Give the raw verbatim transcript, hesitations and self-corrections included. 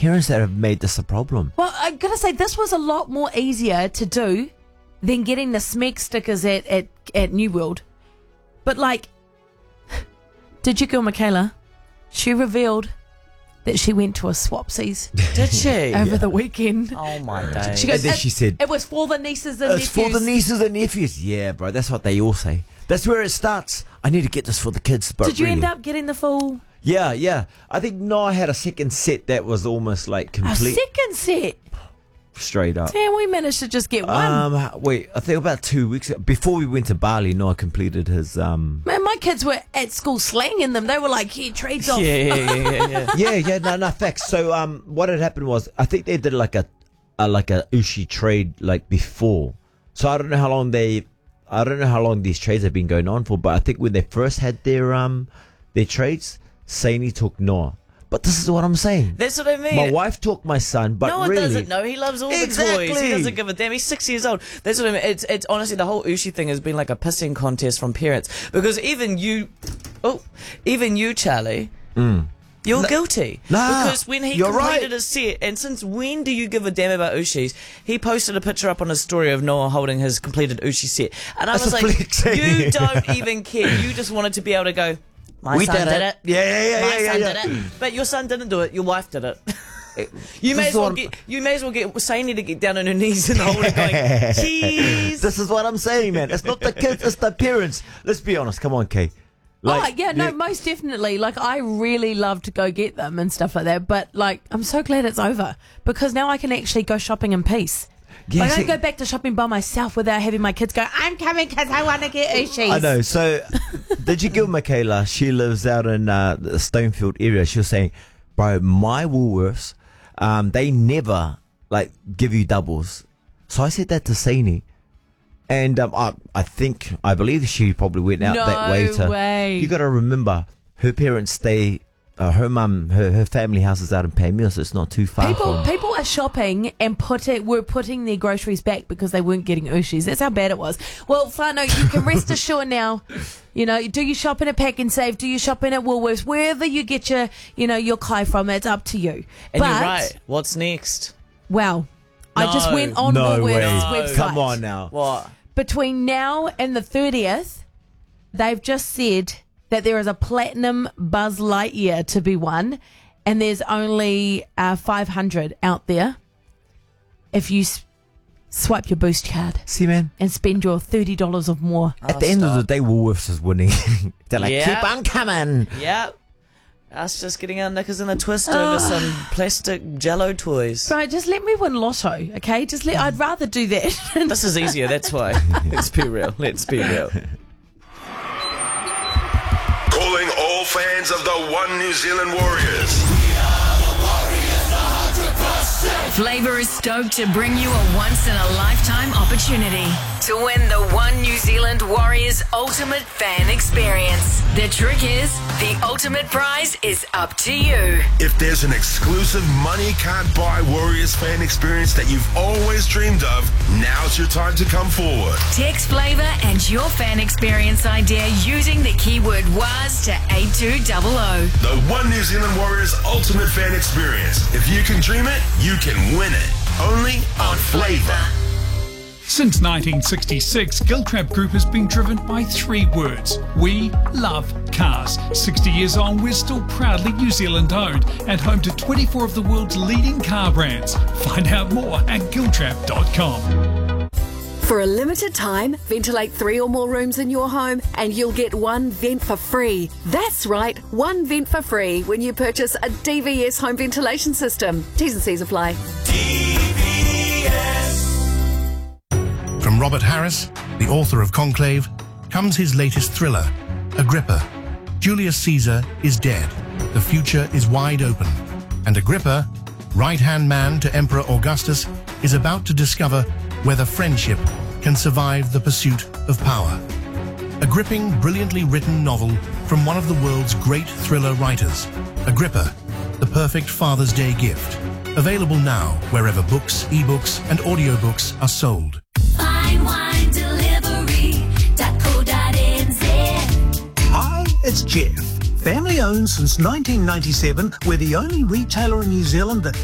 parents that have made this a problem. Well, I gotta say, this was a lot more easier to do than getting the smeg stickers at, at, at New World. But, like, did you girl Michaela? She revealed that she went to a swapsies. Did she? Over yeah. the weekend. Oh, my days. She goes, And then it, she said, it was for the nieces and it's nephews. for the nieces and nephews. Yeah, bro, that's what they all say. That's where it starts. I need to get this for the kids. But Did you really, end up getting the full... Yeah, yeah. I think Noah had a second set that was almost like complete. A second set? Straight up. Damn, we managed to just get one. Um, wait, I think about two weeks ago, before we went to Bali, Noah completed his... um. Man, my kids were at school slanging them. They were like, here, trades off. Yeah, yeah, yeah, yeah. yeah. yeah, yeah, no, no, facts. So um, what had happened was, I think they did like a, a like a Ushi trade like before. So I don't know how long they... I don't know how long these trades have been going on for, but I think when they first had their um their trades, Saini took Noah. But this is what I'm saying. That's what I mean. My wife took my son, but no one really, doesn't know. He loves all Exactly. the toys. He doesn't give a damn. He's six years old. That's what I mean. It's, it's honestly, the whole Ushi thing has been like a pissing contest from parents. Because even you, oh, even you, Charlie, Mm. you're No, guilty. nah, because when he you're completed right. his set, and since when do you give a damn about Ushis? He posted a picture up on his story of Noah holding his completed Ushi set. And I That's was a like, flex, eh? you don't even care. You just wanted to be able to go, my We son did did it. it. Yeah, yeah, yeah, My yeah, son yeah. did it. But your son didn't do it. Your wife did it. You This may is as well what I'm- get. You may as well get Saini to get down on her knees and hold it, going, cheese. This is what I'm saying, man. It's not the kids, it's the parents. Let's be honest. Come on, Kay. Like, oh, yeah, no, most definitely. Like, I really love to go get them and stuff like that. But, like, I'm so glad it's over. Because now I can actually go shopping in peace. Yeah, I see- don't go back to shopping by myself without having my kids go, I'm coming because I want to get Ushis. I know. So, did you give Michaela? She lives out in uh, the Stonefield area. She was saying, bro, my Woolworths, um, they never, like, give you doubles. So I said that to Saini. And um, I, I think, I believe she probably went out No that way to. way. You got to remember, her parents stay. Uh, her mum, her, her family house is out in Pamir, so it's not too far People, from. people are shopping and put it, were putting their groceries back because they weren't getting Ushis. That's how bad it was. Well, Whānau, you can rest assured now. You know, do you shop in a Pack and Save? Do you shop in at Woolworths? Wherever you get your, you know, your kai from, it's up to you. And but, you're right. What's next? Well, I just No. went on No Woolworths way. website. Come on now. What? Between now and the thirtieth, they've just said that there is a platinum Buzz Lightyear to be won, and there's only uh, five hundred out there. If you s- swipe your Boost card See, man. and spend your thirty dollars or more. At the end of the day, Woolworths is winning. They're like, Yeah. keep on coming. Yep. Us just getting our knickers in a twist Ah. over some plastic Jello toys. Right, just let me win Lotto, okay? Just let. I'd rather do that. This is easier, that's why. Let's be real. Let's be real. Calling all fans of the One New Zealand Warriors. Flavour is stoked to bring you a once-in-a-lifetime opportunity to win the One New Zealand Warriors Ultimate Fan Experience. The trick is, the ultimate prize is up to you. If there's an exclusive money can't buy Warriors fan experience that you've always dreamed of, now's your time to come forward. Text Flavour and your fan experience idea using the keyword W A S to eight two zero zero. The One New Zealand Warriors Ultimate Fan Experience. If you can dream it, you can win it. Only on Flavour. Since nineteen sixty-six, Giltrap Group has been driven by three words. We love cars. sixty years on, we're still proudly New Zealand owned and home to twenty-four of the world's leading car brands. Find out more at giltrap dot com. For a limited time, ventilate three or more rooms in your home and you'll get one vent for free. That's right, one vent for free when you purchase a D V S home ventilation system. T's and C's apply. From Robert Harris, the author of Conclave, comes his latest thriller, Agrippa. Julius Caesar is dead. The future is wide open. And Agrippa, right-hand man to Emperor Augustus, is about to discover whether friendship can survive the pursuit of power. A gripping, brilliantly written novel from one of the world's great thriller writers, Agrippa, the perfect Father's Day gift. Available now wherever books, ebooks, and audiobooks are sold. Fine wine delivery dot co dot n z. Hi, it's Jeff. Family owned since nineteen ninety-seven, we're the only retailer in New Zealand that